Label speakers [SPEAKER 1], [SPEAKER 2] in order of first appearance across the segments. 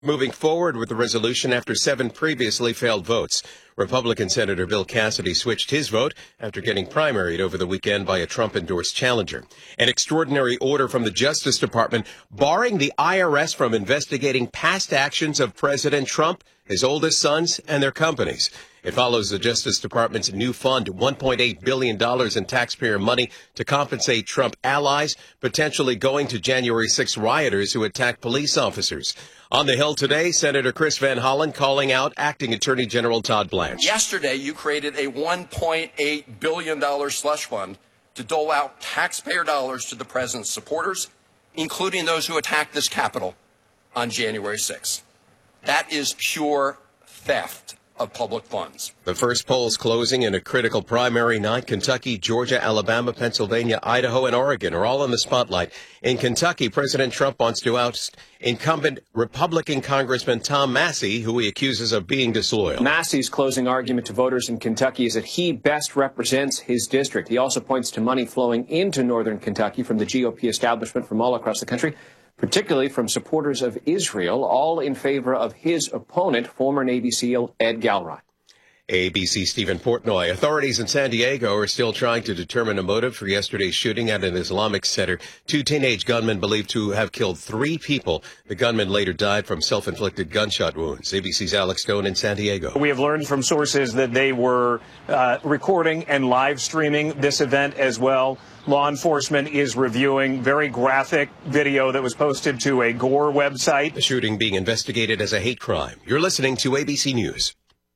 [SPEAKER 1] moving forward with the resolution after 7 previously failed votes. Republican Senator Bill Cassidy switched his vote after getting primaried over the weekend by a Trump-endorsed challenger. An extraordinary order from the Justice Department barring the IRS from investigating past actions of President Trump, his oldest sons, and their companies. It follows the Justice Department's new fund, $1.8 billion in taxpayer money to compensate Trump allies, potentially going to January 6 rioters who attacked police officers. On the Hill today, Senator Chris Van Hollen calling out Acting Attorney General Todd Blanche.
[SPEAKER 2] Yesterday, you created a $1.8 billion slush fund to dole out taxpayer dollars to the president's supporters, including those who attacked this Capitol on January 6th. That is pure theft of public funds.
[SPEAKER 1] The first polls closing in a critical primary night. Kentucky, Georgia, Alabama, Pennsylvania, Idaho, and Oregon are all in the spotlight. In Kentucky, President Trump wants to oust incumbent Republican Congressman Tom Massie, who he accuses of being disloyal.
[SPEAKER 3] Massie's closing argument to voters in Kentucky is that he best represents his district. He also points to money flowing into northern Kentucky from the GOP establishment from all across the country, particularly from supporters of Israel, all in favor of his opponent, former Navy SEAL Ed Galroy.
[SPEAKER 1] ABC Stephen Portnoy. Authorities in San Diego are still trying to determine a motive for yesterday's shooting at an Islamic center. 2 teenage gunmen believed to have killed 3 people. The gunmen later died from self-inflicted gunshot wounds. ABC's Alex Stone in San Diego.
[SPEAKER 4] We have learned from sources that they were recording and live streaming this event as well. Law enforcement is reviewing very graphic video that was posted to a Gore website.
[SPEAKER 1] The shooting being investigated as a hate crime. You're listening to ABC News.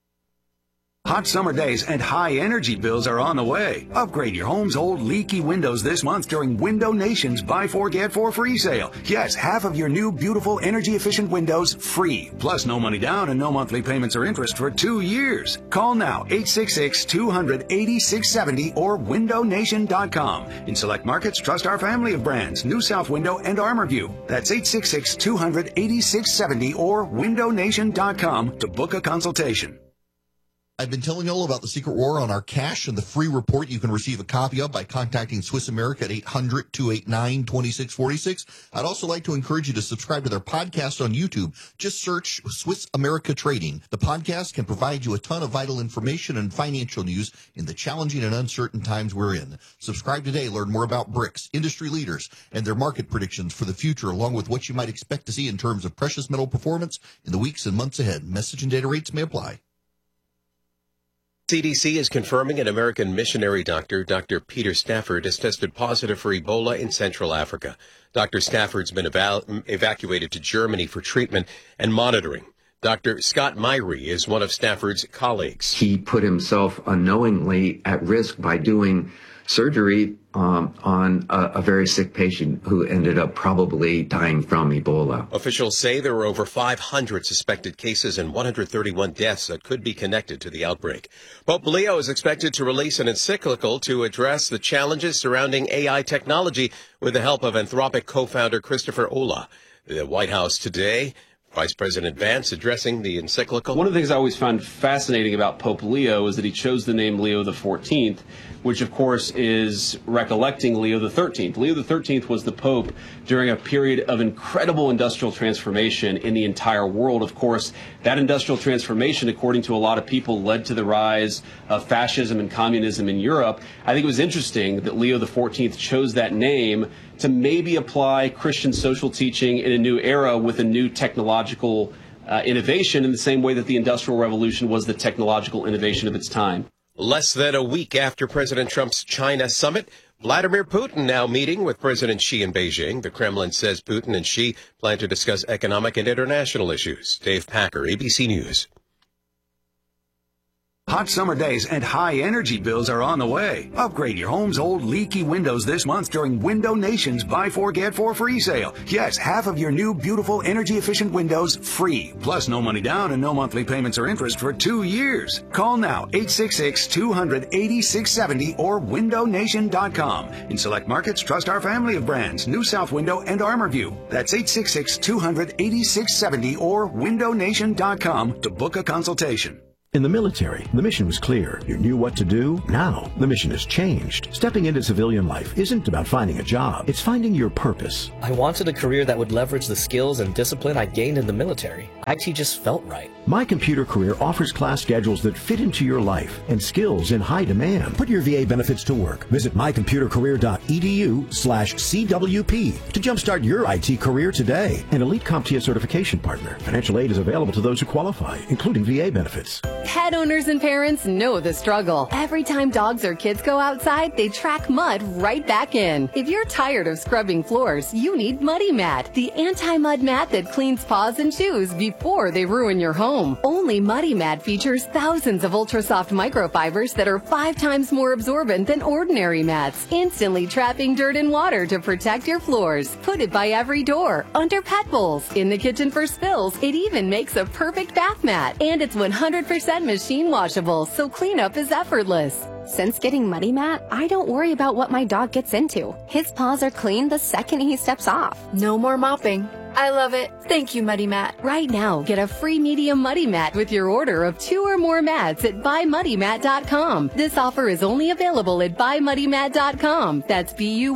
[SPEAKER 5] Hot summer days and high energy bills are on the way. Upgrade your home's old leaky windows this month during Window Nation's Buy 4 Get 4 free sale. Yes, half of your new beautiful energy efficient windows free. Plus no money down and no monthly payments or interest for 2 years. Call now 866-200-8670 or windownation.com. In select markets, trust our family of brands, New South Window and ArmorView. That's 866-200-8670 or windownation.com to book a consultation.
[SPEAKER 6] I've been telling you all about the Secret War on our cash and the free report you can receive a copy of by contacting Swiss America at 800-289-2646. I'd also like to encourage you to subscribe to their podcast on YouTube. Just search Swiss America Trading. The podcast can provide you a ton of vital information and financial news in the challenging and uncertain times we're in. Subscribe today. Learn more about BRICS, industry leaders, and their market predictions for the future, along with what you might expect to see in terms of precious metal performance in the weeks and months ahead. Message and data rates may apply.
[SPEAKER 1] CDC is confirming an American missionary doctor, Dr. Peter Stafford, has tested positive for Ebola in Central Africa. Dr. Stafford's been evacuated to Germany for treatment and monitoring. Dr. Scott Myrie is one of Stafford's colleagues.
[SPEAKER 7] He put himself unknowingly at risk by doing surgery on a very sick patient who ended up probably dying from Ebola.
[SPEAKER 1] Officials say there were over 500 suspected cases and 131 deaths that could be connected to the outbreak. Pope Leo is expected to release an encyclical to address the challenges surrounding AI technology with the help of Anthropic co-founder Christopher Olah. The White House today, Vice President Vance addressing the encyclical.
[SPEAKER 8] One of the things I always found fascinating about Pope Leo is that he chose the name Leo XIV, which of course is recollecting Leo XIII. Leo XIII was the Pope during a period of incredible industrial transformation in the entire world. Of course, that industrial transformation, according to a lot of people, led to the rise of fascism and communism in Europe. I think it was interesting that Leo XIV chose that name to maybe apply Christian social teaching in a new era with a new technological innovation in the same way that the Industrial Revolution was the technological innovation of its time.
[SPEAKER 1] Less than a week after President Trump's China summit, Vladimir Putin now meeting with President Xi in Beijing. The Kremlin says Putin and Xi plan to discuss economic and international issues. Dave Packer, ABC News.
[SPEAKER 5] Hot summer days and high energy bills are on the way. Upgrade your home's old leaky windows this month during Window Nation's Buy 4 Get 4 free sale. Yes, half of your new beautiful energy efficient windows free. Plus no money down and no monthly payments or interest for 2 years. Call now 866-200-8670 or windownation.com. In select markets, trust our family of brands, New South Window and ArmorView. That's 866-200-8670 or windownation.com to book a consultation.
[SPEAKER 9] In the military, the mission was clear. You knew what to do. Now, the mission has changed. Stepping into civilian life isn't about finding a job. It's finding your purpose.
[SPEAKER 10] I wanted a career that would leverage the skills and discipline I gained in the military. IT just felt right.
[SPEAKER 9] My Computer Career offers class schedules that fit into your life and skills in high demand. Put your VA benefits to work. Visit mycomputercareer.edu/CWP to jumpstart your IT career today. An elite CompTIA certification partner. Financial aid is available to those who qualify, including VA benefits.
[SPEAKER 11] Pet owners and parents know the struggle. Every time dogs or kids go outside, they track mud right back in. If you're tired of scrubbing floors, you need Muddy Mat, the anti-mud mat that cleans paws and shoes before they ruin your home. Only Muddy Mat features thousands of ultra-soft microfibers that are 5 times more absorbent than ordinary mats, instantly trapping dirt and water to protect your floors. Put it by every door, under pet bowls, in the kitchen for spills. It even makes a perfect bath mat, and it's 100% machine washable, so cleanup is effortless.
[SPEAKER 12] Since getting Muddy Mat, I don't worry about what my dog gets into. His paws are clean the second he steps off.
[SPEAKER 13] No more mopping. I love it. Thank you, Muddy Mat.
[SPEAKER 11] Right now, get a free medium Muddy Mat with your order of 2 or more mats at buymuddymat.com. This offer is only available at buymuddymat.com. That's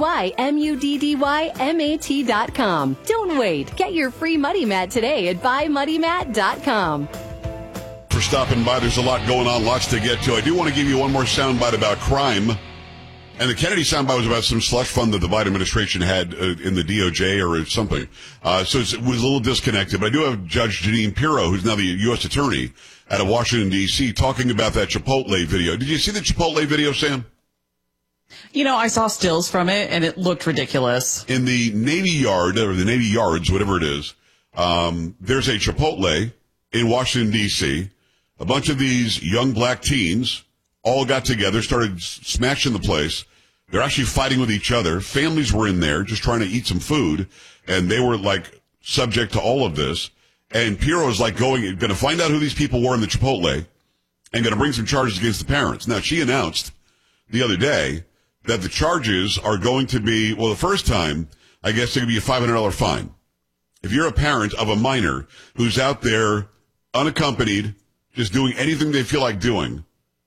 [SPEAKER 11] BUYMUDDYMAT.com. Don't wait. Get your free Muddy Mat today at buymuddymat.com.
[SPEAKER 14] For stopping by. There's a lot going on, lots to get to. I do want to give you one more soundbite about crime. And the Kennedy soundbite was about some slush fund that the Biden administration had in the DOJ or something. So it was a little disconnected. But I do have Judge Jeanine Pirro, who's now the U.S. Attorney out of Washington, D.C., talking about that Chipotle video. Did you see the Chipotle video, Sam?
[SPEAKER 15] You know, I saw stills from it, and it looked ridiculous.
[SPEAKER 14] In the Navy Yard, or the Navy Yards, whatever it is, there's a Chipotle in Washington, D.C., a bunch of these young black teens all got together, started smashing the place. They're actually fighting with each other. Families were in there just trying to eat some food, and they were like subject to all of this. And Pirro is like going to find out who these people were in the Chipotle and going to bring some charges against the parents. Now, she announced the other day that the charges are going to be, well, the first time, I guess they're going to be a $500 fine. If you're a parent of a minor who's out there unaccompanied, just doing anything they feel like doing,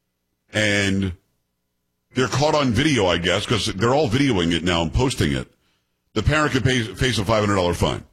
[SPEAKER 14] and they're caught on video, I guess, because they're all videoing it now and posting it, the parent could face a $500 fine.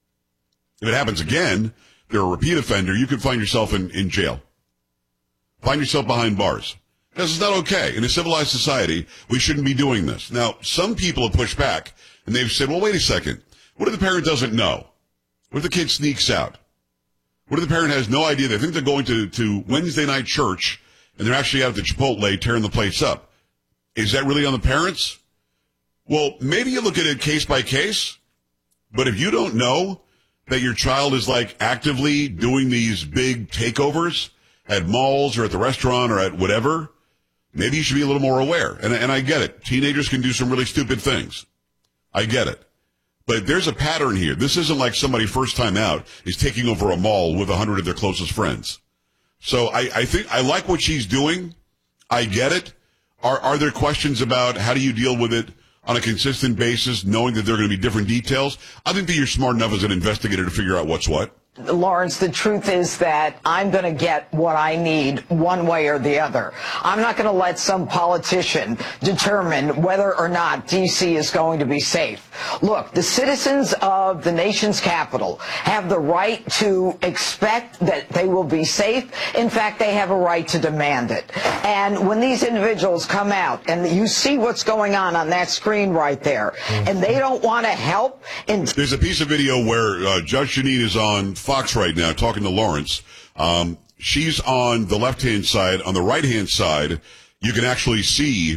[SPEAKER 14] If it happens again, they're a repeat offender, you could find yourself in jail. Find yourself behind bars. Because it's not okay. In a civilized society, we shouldn't be doing this. Now, some people have pushed back, and they've said, well, wait a second. What if the parent doesn't know? What if the kid sneaks out? What if the parent has no idea? They think they're going to Wednesday night church, and they're actually out at the Chipotle tearing the place up. Is that really on the parents? Well, maybe you look at it case by case, but if you don't know that your child is like actively doing these big takeovers at malls or at the restaurant or at whatever, maybe you should be a little more aware. And I get it. Teenagers can do some really stupid things. I get it. But there's a pattern here. This isn't like somebody first time out is taking over a mall with 100 of their closest friends. So I think I like what she's doing. I get it. Are there questions about how do you deal with it on a consistent basis, knowing that there are going to be different details? I think that you're smart enough as an investigator to figure out what's what.
[SPEAKER 16] Lawrence, the truth is that I'm going to get what I need one way or the other. I'm not going to let some politician determine whether or not D.C. is going to be safe. Look, the citizens of the nation's capital have the right to expect that they will be safe. In fact, they have a right to demand it. And when these individuals come out and you see what's going on that screen right there, and they don't want to help.
[SPEAKER 14] There's a piece of video where Judge Jeanine is on Fox right now talking to Lawrence. She's on the left-hand side. On the right-hand side, you can actually see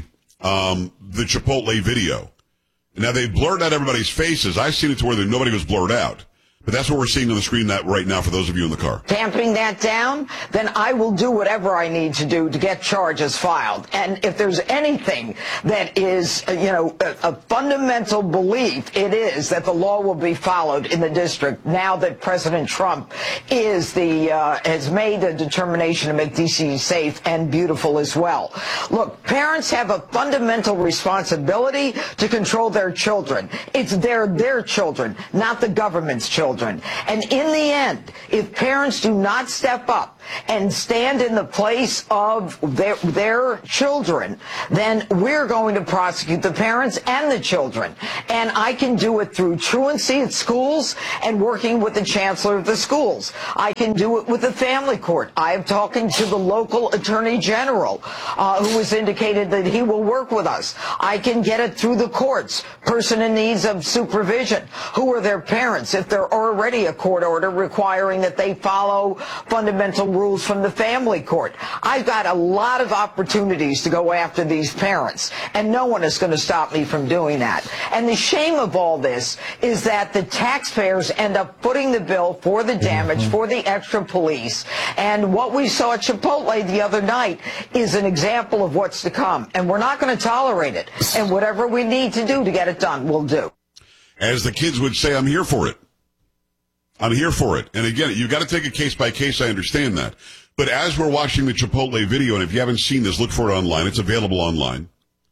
[SPEAKER 14] the Chipotle video. Now, they blurred out everybody's faces. I've seen it to where nobody was blurred out. But that's what we're seeing on the screen right now for those of you in the car.
[SPEAKER 16] Tamping that down, then I will do whatever I need to do to get charges filed. And if there's anything that is, a fundamental belief, it is that the law will be followed in the district now that President Trump has made a determination to make D.C. safe and beautiful as well. Look, parents have a fundamental responsibility to control their children. It's their children, not the government's children. children. And in the end, if parents do not step up and stand in the place of their children, then we're going to prosecute the parents and the children. And I can do it through truancy at schools and working with the chancellor of the schools. I can do it with the family court. I am talking to the local attorney general, who has indicated that he will work with us. I can get it through the courts. Person in need of supervision. Who are their parents? If there already a court order requiring that they follow fundamental rules from the family court. I've got a lot of opportunities to go after these parents, and no one is going to stop me from doing that. And the shame of all this is that the taxpayers end up footing the bill for the damage, for the extra police. And what we saw at Chipotle the other night is an example of what's to come. And we're not going to tolerate it. And whatever we need to do to get it done, we'll do.
[SPEAKER 14] As the kids would say, I'm here for it. I'm here for it. And again, you've got to take it case by case. I understand that. But as we're watching the Chipotle video, and if you haven't seen this, look for it online. It's available online.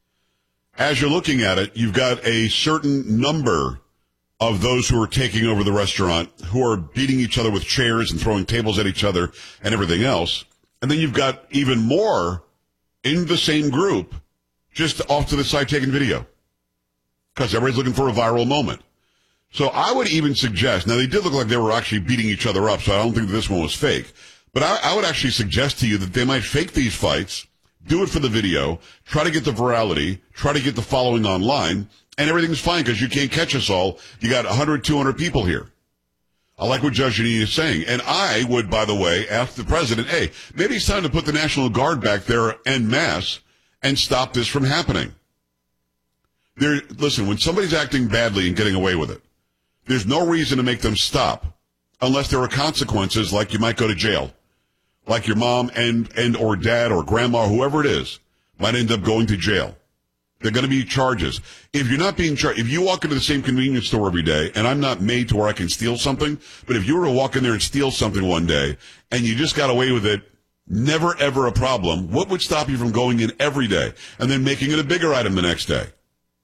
[SPEAKER 14] As you're looking at it, you've got a certain number of those who are taking over the restaurant, who are beating each other with chairs and throwing tables at each other and everything else. And then you've got even more in the same group just off to the side taking video because everybody's looking for a viral moment. So I would even suggest, now they did look like they were actually beating each other up, so I don't think that this one was fake. But I would actually suggest to you that they might fake these fights, do it for the video, try to get the virality, try to get the following online, and everything's fine because you can't catch us all. You got 100, 200 people here. I like what Judge Jeanine is saying. And I would, by the way, ask the president, hey, maybe it's time to put the National Guard back there en masse and stop this from happening. Listen, when somebody's acting badly and getting away with it, there's no reason to make them stop unless there are consequences, like you might go to jail, like your mom and or dad or grandma, whoever it is, might end up going to jail. There are going to be charges. If you're not being charged, if you walk into the same convenience store every day, and I'm not made to where I can steal something, but if you were to walk in there and steal something one day and you just got away with it, never ever a problem, what would stop you from going in every day and then making it a bigger item the next day?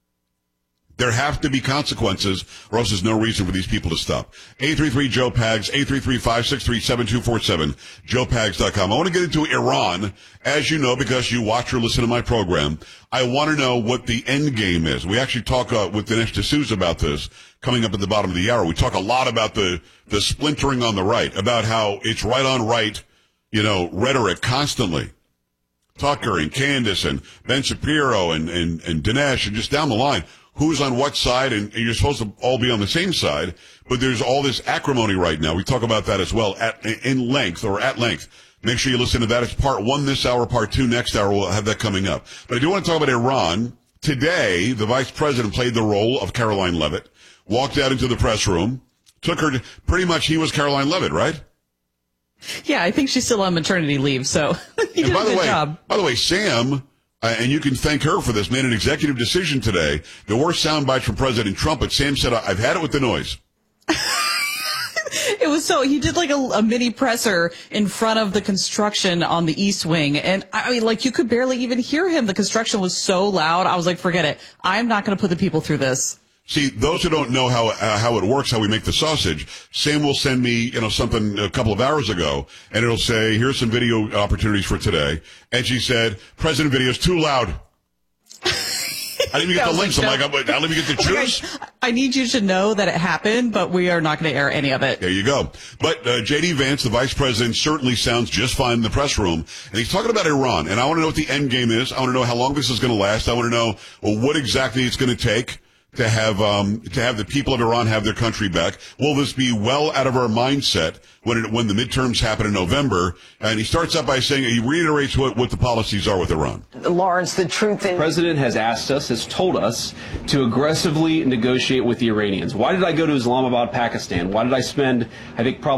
[SPEAKER 14] There have to be consequences, or else there's no reason for these people to stop. 833-JOE-PAGS, 833-563-7247, joepags.com. I want to get into Iran, as you know, because you watch or listen to my program. I want to know what the end game is. We actually talk with Dinesh D'Souza about this coming up at the bottom of the hour. We talk a lot about the splintering on the right, about how it's right on right, rhetoric constantly. Tucker and Candace and Ben Shapiro and Dinesh and just down the line. Who's on what side, and you're supposed to all be on the same side, but there's all this acrimony right now. We talk about that as well at length. Make sure you listen to that. It's part 1 this hour, part 2 next hour. We'll have that coming up. But I do want to talk about Iran. Today, the vice president played the role of Caroline Leavitt, walked out into the press room, took her to, pretty much he was Caroline Leavitt, right?
[SPEAKER 15] Yeah, I think she's still on maternity leave, so he did a good job.
[SPEAKER 14] By the way, Sam... and you can thank her for this, made an executive decision today. There were sound bites from President Trump, but Sam said, I've had it with the noise.
[SPEAKER 15] It was he did like a mini presser in front of the construction on the East Wing. And I mean, you could barely even hear him. The construction was so loud. I was like, forget it. I'm not going to put the people through this.
[SPEAKER 14] See, those who don't know how it works, how we make the sausage, Sam will send me, something a couple of hours ago, and it'll say, here's some video opportunities for today. And she said, President video's too loud. I didn't even get the links. I'm like, I didn't even get to choose.
[SPEAKER 15] I need you to know that it happened, but we are not going to air any of it.
[SPEAKER 14] There you go. But J.D. Vance, the vice president, certainly sounds just fine in the press room. And he's talking about Iran. And I want to know what the end game is. I want to know how long this is going to last. I want to know what exactly it's going to take to have the people of Iran have their country back. Will this be well out of our mindset when the midterms happen in November? And he starts out by saying, he reiterates what the policies are with Iran.
[SPEAKER 16] Lawrence, the truth is...
[SPEAKER 8] The president has told us to aggressively negotiate with the Iranians. Why did I go to Islamabad, Pakistan? Why did I spend, I think, probably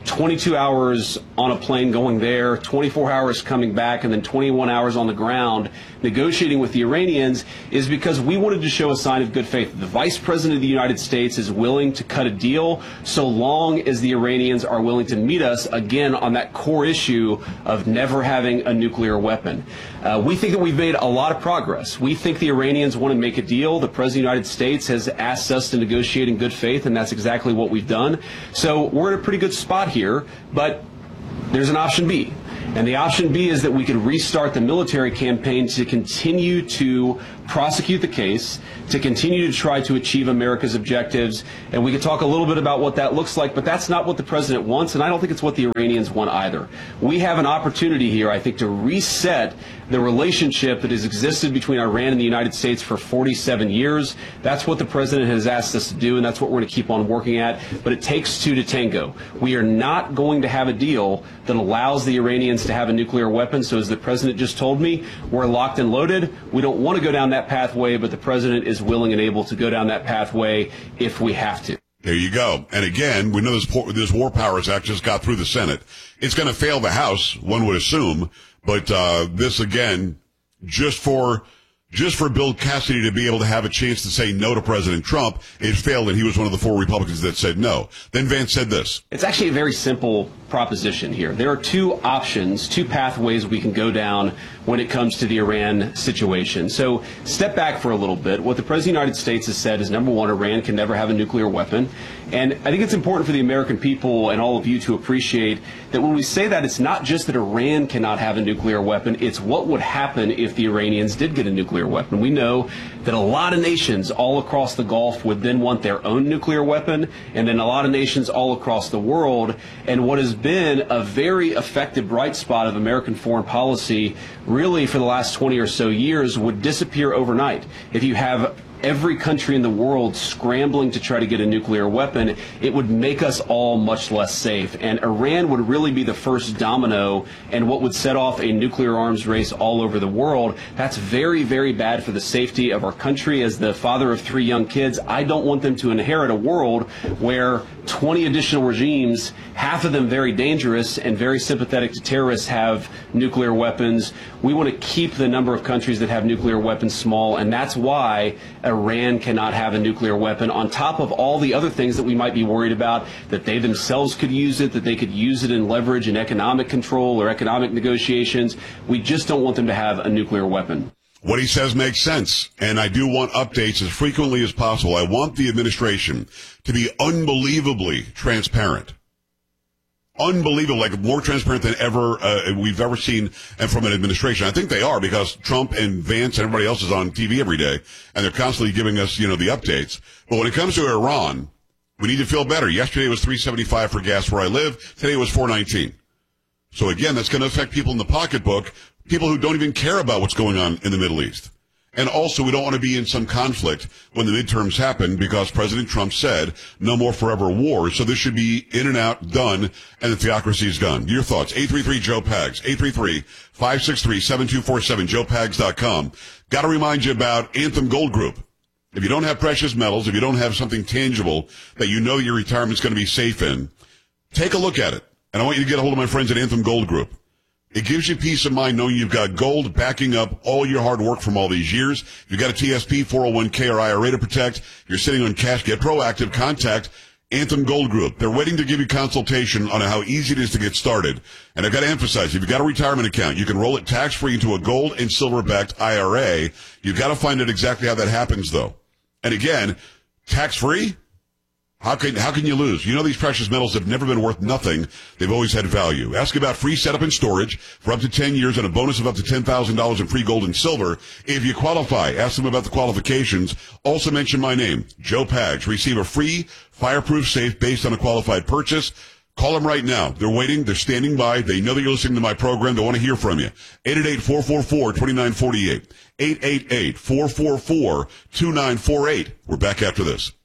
[SPEAKER 8] 22 hours on a plane going there, 24 hours coming back, and then 21 hours on the ground negotiating with the Iranians is because we wanted to show a sign of good faith. The Vice President of the United States is willing to cut a deal so long as the Iranians are willing to meet us again on that core issue of never having a nuclear weapon. We think that we've made a lot of progress. We think the Iranians want to make a deal. The President of the United States has asked us to negotiate in good faith, and that's exactly what we've done. So we're in a pretty good spot here, but there's an option B. And the option B is that we could restart the military campaign to continue to prosecute the case, to continue to try to achieve America's objectives. And we could talk a little bit about what that looks like, but that's not what the president wants, and I don't think it's what the Iranians want either. We have an opportunity here, I think, to reset the relationship that has existed between Iran and the United States for 47 years. That's what the president has asked us to do, and that's what we're going to keep on working at. But it takes two to tango. We are not going to have a deal that allows the Iranians to have a nuclear weapon. So as the president just told me, we're locked and loaded. We don't want to go down that pathway, but the president is willing and able to go down that pathway if we have to.
[SPEAKER 14] There you go. And again, we know this War Powers Act just got through the Senate. It's going to fail the House, one would assume. But this, again, just for Bill Cassidy to be able to have a chance to say no to President Trump, it failed, and he was one of the 4 Republicans that said no. Then Vance said this.
[SPEAKER 8] It's actually a very simple proposition here. There are two options, two pathways we can go down when it comes to the Iran situation. So step back for a little bit. What the President of the United States has said is, number one, Iran can never have a nuclear weapon. And I think it's important for the American people and all of you to appreciate that when we say that, it's not just that Iran cannot have a nuclear weapon, it's what would happen if the Iranians did get a nuclear weapon. We know that a lot of nations all across the Gulf would then want their own nuclear weapon, and then a lot of nations all across the world. And what has been a very effective bright spot of American foreign policy really for the last 20 or so years would disappear overnight. If you have every country in the world scrambling to try to get a nuclear weapon, it would make us all much less safe. And Iran would really be the first domino and what would set off a nuclear arms race all over the world. That's very, very bad for the safety of our country. As the father of 3 young kids, I don't want them to inherit a world where 20 additional regimes, half of them very dangerous and very sympathetic to terrorists, have nuclear weapons. We want to keep the number of countries that have nuclear weapons small, and that's why Iran cannot have a nuclear weapon, on top of all the other things that we might be worried about, that they themselves could use it, that they could use it in leverage in economic control or economic negotiations. We just don't want them to have a nuclear weapon.
[SPEAKER 14] What he says makes sense, and I do want updates as frequently as possible. I want the administration to be unbelievably transparent. Unbelievable, like more transparent than ever we've ever seen, and from an administration. I think they are, because Trump and Vance and everybody else is on TV every day, and they're constantly giving us, the updates. But when it comes to Iran, we need to feel better. Yesterday it was $3.75 for gas where I live. Today it was $4.19. So again, that's going to affect people in the pocketbook, people who don't even care about what's going on in the Middle East. And also, we don't want to be in some conflict when the midterms happen, because President Trump said no more forever wars. So this should be in and out, done, and the theocracy is gone. Your thoughts? 833-JOE-PAGS, 833-563-7247, joepags.com. Got to remind you about Anthem Gold Group. If you don't have precious metals, if you don't have something tangible that you know your retirement's going to be safe in, take a look at it. And I want you to get a hold of my friends at Anthem Gold Group. It gives you peace of mind knowing you've got gold backing up all your hard work from all these years. You've got a TSP, 401k, or IRA to protect. You're sitting on cash. Get proactive. Contact Anthem Gold Group. They're waiting to give you consultation on how easy it is to get started. And I've got to emphasize, if you've got a retirement account, you can roll it tax-free into a gold and silver-backed IRA. You've got to find out exactly how that happens, though. And again, tax-free? How can you lose? You know, these precious metals have never been worth nothing. They've always had value. Ask about free setup and storage for up to 10 years and a bonus of up to $10,000 in free gold and silver. If you qualify, ask them about the qualifications. Also mention my name, Joe Pags. Receive a free fireproof safe based on a qualified purchase. Call them right now. They're waiting. They're standing by. They know that you're listening to my program. They want to hear from you. 888-444-2948. 888-444-2948. We're back after this.